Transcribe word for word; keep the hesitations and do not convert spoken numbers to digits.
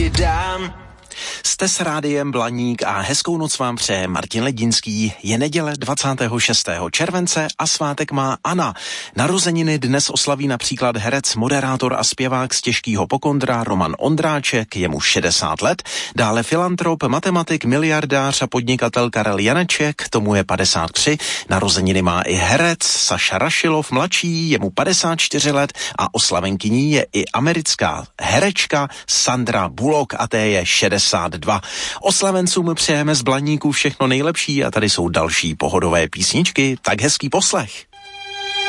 ti dám. Jste s rádiem Blaník a hezkou noc vám přeje Martin Ledinský. Je neděle dvacátého šestého července a svátek má Anna. Narozeniny dnes oslaví například herec, moderátor a zpěvák z Těžkýho Pokondra Roman Ondráček, jemu šedesát let, dále filantrop, matematik, miliardář a podnikatel Karel Janeček, tomu je padesát tři, narozeniny má i herec Saša Rašilov mladší, jemu padesát čtyři let a oslavenkyní je i americká herečka Sandra Bullock a té je šedesát dva. Oslavencům přejeme z Blaníku všechno nejlepší a tady jsou další pohodové písničky, tak hezký poslech.